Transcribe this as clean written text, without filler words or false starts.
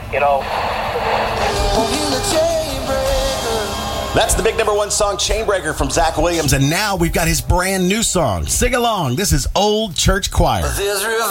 you know. That's the big #1 song, Chainbreaker, from Zach Williams. And now we've got his brand new song. Sing along. This is Old Church Choir.